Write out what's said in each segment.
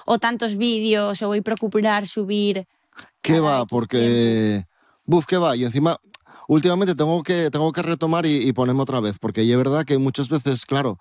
o tantos vídeos, o voy a procurar subir... ¿Qué va? Porque... ¿qué va? Y encima, últimamente tengo que retomar y ponerme otra vez, porque es verdad que muchas veces, claro,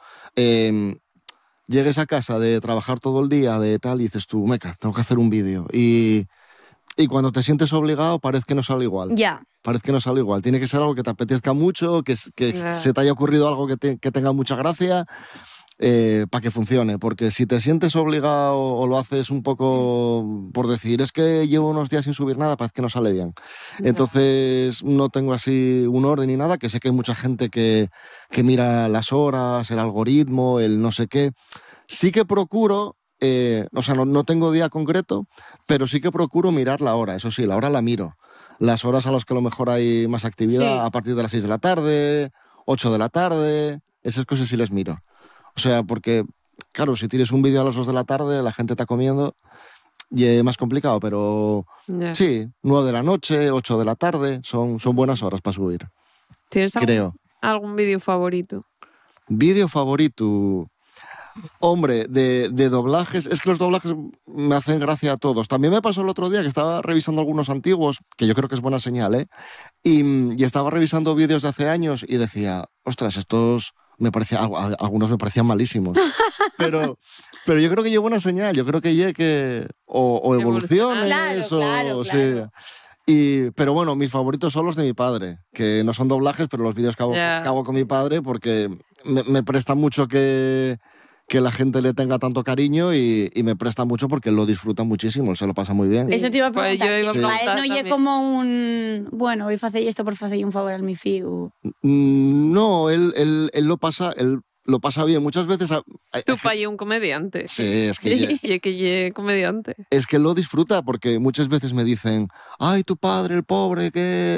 llegues a casa de trabajar todo el día, de tal, y dices tú, meca, tengo que hacer un vídeo. Y cuando te sientes obligado, parece que no sale igual. Ya. Parece que no sale igual. Tiene que ser algo que te apetezca mucho, que se te haya ocurrido algo que tenga mucha gracia, para que funcione. Porque si te sientes obligado o lo haces un poco por decir, es que llevo unos días sin subir nada, parece que no sale bien. Entonces no tengo así un orden ni nada, que sé que hay mucha gente que mira las horas, el algoritmo, el no sé qué. Sí que procuro... o sea, no tengo día concreto, pero sí que procuro mirar la hora. Eso sí, la hora la miro. Las horas a las que a lo mejor hay más actividad, a partir de las 6 de la tarde, 8 de la tarde, esas cosas sí les miro. O sea, porque, claro, si tienes un vídeo a las 2 de la tarde, la gente está comiendo y es más complicado, pero sí, 9 de la noche, 8 de la tarde, son buenas horas para subir. ¿Tienes algún vídeo favorito? Vídeo favorito... Hombre, de doblajes, es que los doblajes me hacen gracia a todos. También me pasó el otro día que estaba revisando algunos antiguos, que yo creo que es buena señal, ¿eh? Y estaba revisando vídeos de hace años y decía, ostras, estos algunos me parecían malísimos. Pero yo creo que es buena señal, yo creo que o evoluciones, claro. Sí. Pero bueno, mis favoritos son los de mi padre, que no son doblajes, pero los vídeos que hago con mi padre, porque me presta mucho que la gente le tenga tanto cariño y me presta mucho porque él lo disfruta muchísimo, él se lo pasa muy bien. Eso te iba a preguntar, Para él no lle como un... Bueno, voy a hacer esto por hacer un favor al mi fiu. No, él lo pasa bien. Muchas veces... Tu pai un comediante. Sí, es que... Y que comediante. Es que lo disfruta porque muchas veces me dicen, ay, tu padre, el pobre,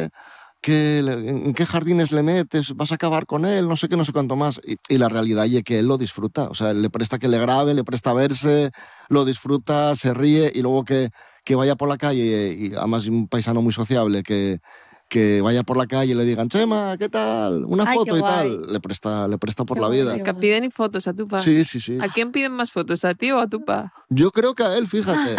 ¿en qué jardines le metes? ¿Vas a acabar con él? No sé qué, no sé cuánto más. Y la realidad es que él lo disfruta. O sea, él le presta que le grabe, le presta verse, lo disfruta, se ríe y luego que vaya por la calle, y además un paisano muy sociable, que vaya por la calle y le digan, Chema, ¿qué tal? Una foto y tal. Le presta por la vida. Que piden fotos a tu pa. Sí. ¿A quién piden más fotos? ¿A ti o a tu pa? Yo creo que a él, fíjate.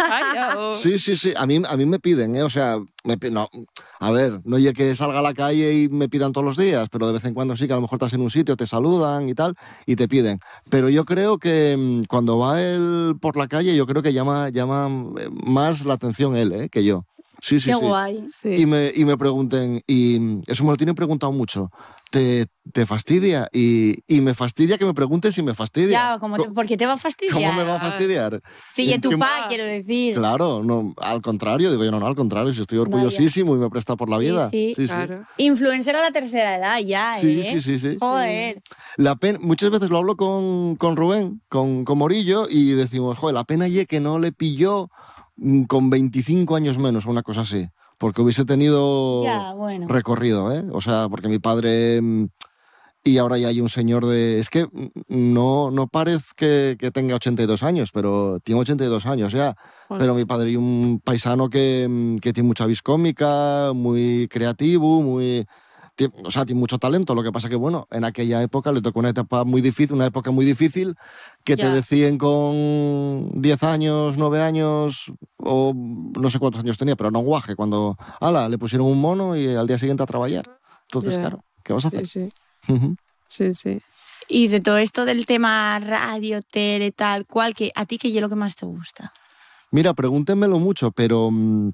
Sí. A mí me piden, ¿eh? O sea, no, a ver, no oye que salga a la calle y me pidan todos los días, pero de vez en cuando sí, que a lo mejor estás en un sitio, te saludan y tal, y te piden. Pero yo creo que cuando va él por la calle, yo creo que llama más la atención él, que yo. Sí. Qué guay. Sí. Y me pregunten, y eso me lo tienen preguntado mucho, ¿te fastidia? Y me fastidia que me preguntes si me fastidia. Ya, ¿por qué te va a fastidiar? ¿Cómo me va a fastidiar? Sí, y tu pa, quiero decir. Claro, no, al contrario, digo yo, no, al contrario, si estoy orgullosísimo y me presta por la vida. Sí, claro. Influencer a la tercera edad ya, Sí. Joder. La pena, muchas veces lo hablo con Rubén, con Morillo, y decimos, joder, la pena ye que no le pilló con 25 años menos, una cosa así, porque hubiese tenido recorrido, ¿eh? O sea, porque mi padre... Y ahora ya hay un señor de... Es que no parece que tenga 82 años, pero tiene 82 años ya. Bueno. Pero mi padre y un paisano que tiene mucha vis cómica, muy creativo, o sea, tiene mucho talento. Lo que pasa que, bueno, en aquella época le tocó una época muy difícil, que te decían con 10 años, 9 años, o no sé cuántos años tenía, pero no un guaje, cuando, le pusieron un mono y al día siguiente a trabajar. Entonces, claro, ¿qué vas a hacer? Sí. Sí. Y de todo esto del tema radio, tele, tal cual, ¿a ti qué es lo que más te gusta? Mira, pregúntenmelo mucho, pero...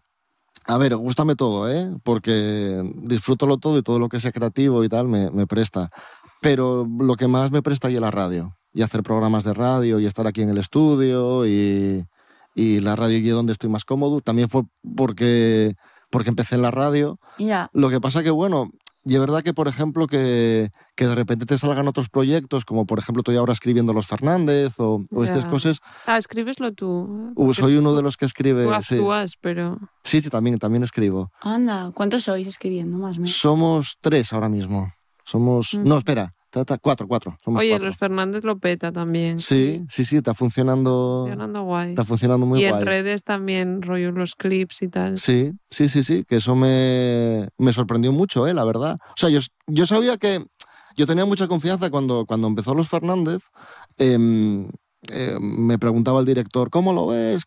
A ver, gústame todo, porque disfrútalo todo y todo lo que sea creativo y tal me presta. Pero lo que más me presta es la radio. Y hacer programas de radio y estar aquí en el estudio y la radio es donde estoy más cómodo. También fue porque empecé en la radio. Yeah. Lo que pasa que, bueno, y es verdad que, por ejemplo, que de repente te salgan otros proyectos, como por ejemplo estoy ahora escribiendo Los Fernández o estas cosas. Escríbeslo tú. Soy uno de los que escribe. Tú actúas, pero... Sí, también escribo. Anda, ¿cuántos sois escribiendo más o menos? Somos 3 ahora mismo. No, espera, 4. Somos Oye, 4. Los Fernández lo peta también. Sí, está funcionando. Guay. Está funcionando muy guay. Y en redes también, rollo los clips y tal. Sí, que eso me sorprendió mucho, la verdad. O sea, yo sabía que... Yo tenía mucha confianza cuando empezó Los Fernández. Me preguntaba el director, ¿cómo lo ves?